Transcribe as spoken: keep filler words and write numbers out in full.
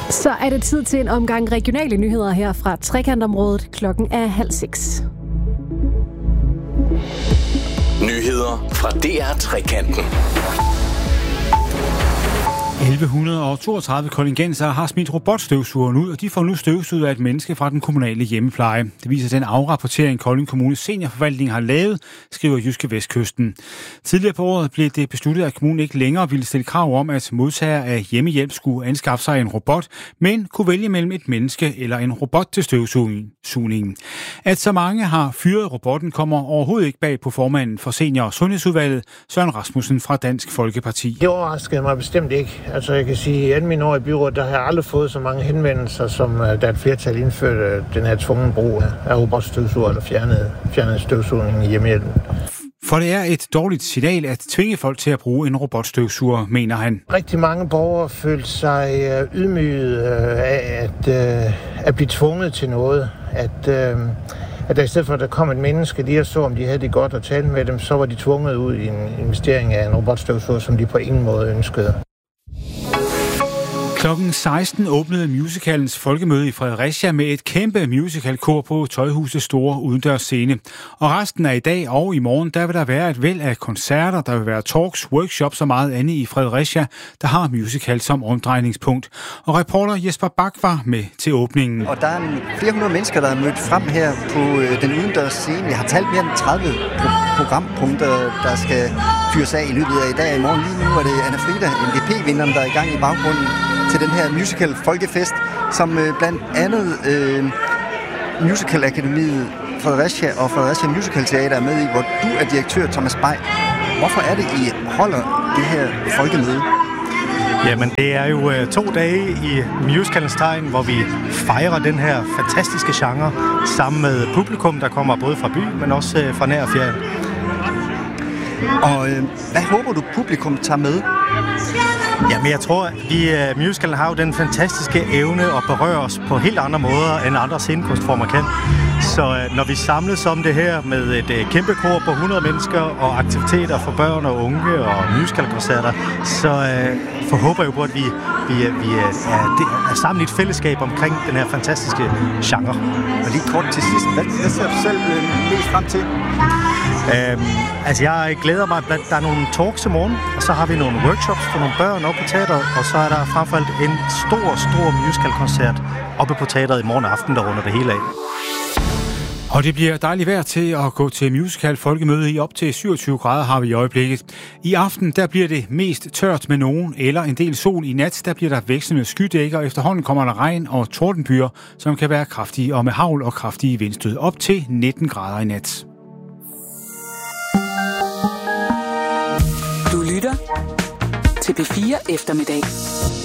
Så er det tid til en omgang regionale nyheder her fra Trekantområdet. Klokken er halv seks. Nyheder fra D R Trekanten. elleve toogtredive koldingensere har smidt robotstøvsugeren ud, og de får nu støvsuget af et menneske fra den kommunale hjemmepleje. Det viser den afrapportering, Kolding Kommunes seniorforvaltning har lavet, skriver Jyske Vestkysten. Tidligere på året blev det besluttet, at kommunen ikke længere ville stille krav om, at modtager af hjemmehjælp skulle anskaffe sig en robot, men kunne vælge mellem et menneske eller en robot til støvsugningen. At så mange har fyret robotten, kommer overhovedet ikke bag på formanden for senior- og sundhedsudvalget, Søren Rasmussen fra Dansk Folkeparti. Det overraskede mig bestemt ikke. Altså jeg kan sige, at i mine år i byrådet, der har jeg aldrig fået så mange henvendelser, som da et flertal indførte den her tvungen brug af robotstøvsuger eller fjernede, fjernede støvsugningen i hjemmehjælpen. For det er et dårligt signal at tvinge folk til at bruge en robotstøvsuger, mener han. Rigtig mange borgere følte sig ydmyget af at, at blive tvunget til noget. At, at der i stedet for, at der kom et menneske lige og så, om de havde det godt at tale med dem, så var de tvunget ud i en investering af en robotstøvsuger, som de på ingen måde ønskede. Klokken seksten åbnede musicalens folkemøde i Fredericia med et kæmpe musicalkor på Tøjhusets store udendørsscene. Og resten af i dag og i morgen, der vil der være et væld af koncerter, der vil være talks, workshops og meget andet i Fredericia, der har musical som omdrejningspunkt. Og reporter Jesper Bak var med til åbningen. Og der er flere hundrede mennesker, der er mødt frem her på den udendørsscene. Jeg har talt mere end tredive pro- programpunkter, der skal fyres af i løbet af i dag og i morgen. Lige nu er det Anna Frida, M G P-vinderen, der er i gang i baggrunden til den her musical folkefest, som øh, blandt andet øh, Musical Akademiet Fredericia og Fredericia Musical Teater er med i, hvor du er direktør, Thomas Bay. Hvorfor er det, I holder det her folkemøde? Jamen, det er jo øh, to dage i musicalens tegn, hvor vi fejrer den her fantastiske genre sammen med publikum, der kommer både fra by, men også øh, fra nær og fjern. Og øh, hvad håber du, publikum tager med? Jamen, jeg tror, at vi, uh, musicalen har jo den fantastiske evne at berøre os på helt andre måder, end andre scenekunstformer kan. Så uh, når vi samles om det her med et uh, kæmpe kor på hundrede mennesker og aktiviteter for børn og unge og musicalkoncerter, så uh, forhåber jeg på, at vi, vi, vi uh, er, er sammen i et fællesskab omkring den her fantastiske genre. Og lige kort til sidst, hvad, hvad ser du selv uh, mest frem til? Øhm, altså jeg glæder mig, at der er nogle talks i morgen, og så har vi nogle workshops for nogle børn oppe på teateret, og så er der frem for alt en stor, stor musicalkoncert oppe på teateret i morgen aften, der runder det hele af. Og det bliver dejligt vejr til at gå til musical folkemøde i op til syvogtyve grader har vi i øjeblikket. I aften der bliver det mest tørt med nogen eller en del sol. I nat der bliver der vekslende skydækker. Efterhånden kommer der regn og tordenbyer, som kan være kraftige og med hagl og kraftige vindstød op til nitten grader i nat. Du lytter til P fire Eftermiddag.